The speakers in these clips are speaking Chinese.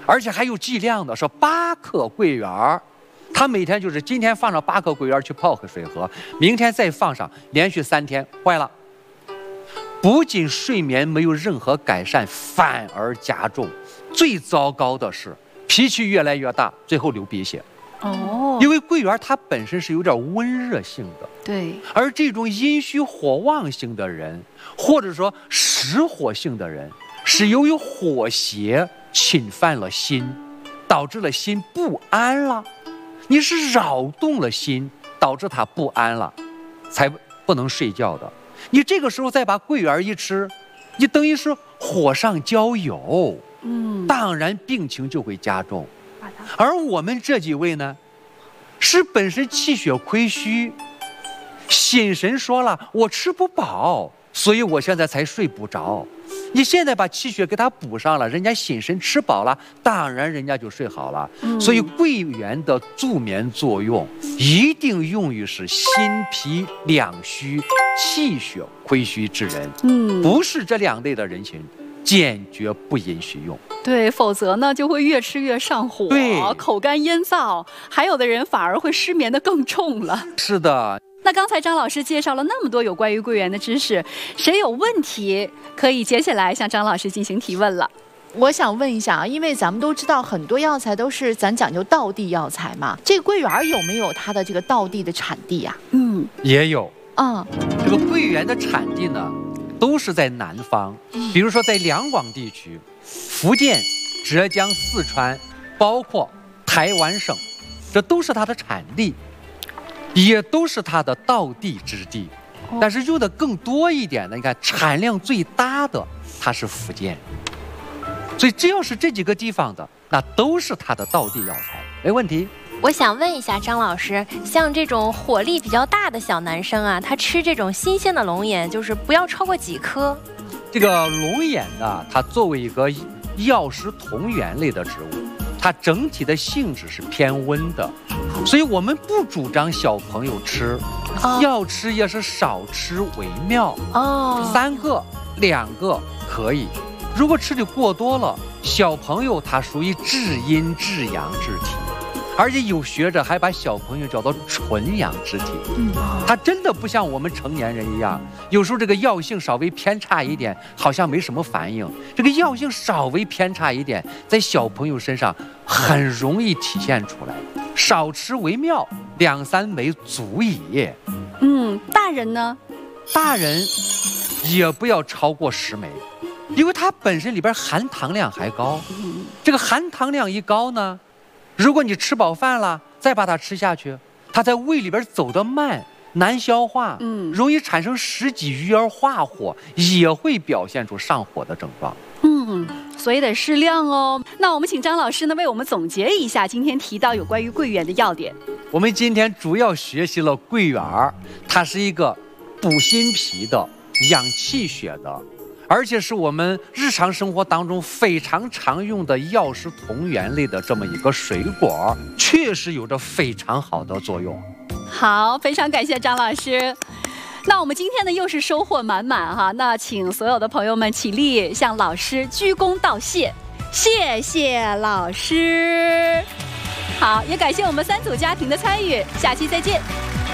而且还有剂量的，说8克桂圆，他每天就是今天放上8克桂圆去泡水喝，明天再放上，连续3天坏了。不仅睡眠没有任何改善，反而加重。最糟糕的是脾气越来越大，最后流鼻血。因为桂圆它本身是有点温热性的， 对， 而这种阴虚火旺性的人，或者说实火性的人，是由于火邪侵犯了心，导致了心不安了。你是扰动了心，导致他不安了，才不能睡觉的。你这个时候再把桂圆一吃，你等于是火上浇油，当然病情就会加重。而我们这几位呢，是本身气血亏虚，心神说了我吃不饱，所以我现在才睡不着。你现在把气血给他补上了，人家心神吃饱了，当然人家就睡好了。所以桂圆的助眠作用一定用于是心脾两虚、气血亏虚之人，不是这2类的人群坚决不允许用。 对，否则呢就会越吃越上火，口干咽燥，还有的人反而会失眠的更重了。 是的。 那刚才张老师介绍了那么多有关于桂圆的知识，谁有问题可以接下来向张老师进行提问了。 我想问一下啊，因为咱们都知道很多药材都是咱讲究道地药材嘛，这个桂圆有没有它的这个道地的产地呀？ 也有。这个桂圆的产地呢，都是在南方，比如说在两广地区，福建、浙江、四川，包括台湾省，这都是它的产地，也都是它的道地之地。但是用的更多一点的，你看产量最大的，它是福建。所以只要是这几个地方的，那都是它的道地药材，没问题。 我想问一下张老师，像这种火力比较大的小男生啊，他吃这种新鲜的龙眼，就是不要超过几颗？ 这个龙眼呢，它作为一个药食同源类的植物，它整体的性质是偏温的，所以我们不主张小朋友吃，要吃也是少吃为妙。3个、2个可以。如果吃的过多了，小朋友他属于至阴至阳之体，而且有学者还把小朋友叫做纯阳之体。他真的不像我们成年人一样，有时候这个药性稍微偏差一点，好像没什么反应。这个药性稍微偏差一点，在小朋友身上很容易体现出来。少吃为妙，2、3枚足矣。 大人呢？ 大人也不要超过10枚。因为它本身里边含糖量还高，这个含糖量一高呢，如果你吃饱饭了再把它吃下去，它在胃里边走得慢，难消化，容易产生食积郁而化火，也会表现出上火的症状。 所以得适量哦。那我们请张老师呢为我们总结一下今天提到有关于桂圆的要点。 我们今天主要学习了桂圆，它是一个补心脾的、养气血的，而且是我们日常生活当中非常常用的药食同源类的这么一个水果，确实有着非常好的作用。 好，非常感谢张老师。那我们今天呢又是收获满满哈，那请所有的朋友们起立向老师鞠躬道谢，谢谢老师。好，也感谢我们3组家庭的参与，下期再见。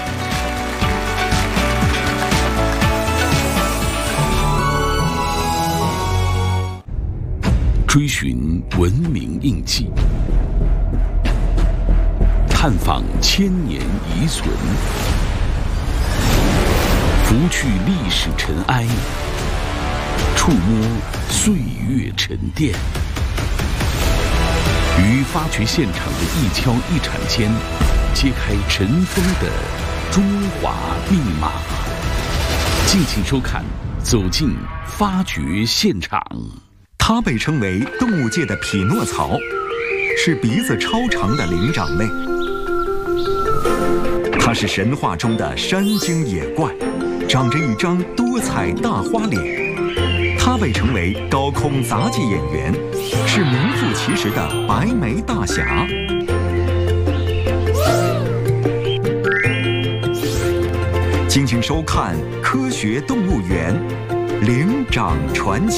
追寻文明印记，探访千年遗存，拂去历史尘埃，触摸岁月沉淀，于发掘现场的一敲一铲间，揭开尘封的中华密码。敬请收看《走进发掘现场》。 它被称为动物界的匹诺曹，是鼻子超长的灵长类。它是神话中的山精野怪，长着一张多彩大花脸。它被称为高空杂技演员，是名副其实的白眉大侠。敬请收看《科学动物园》灵长传奇。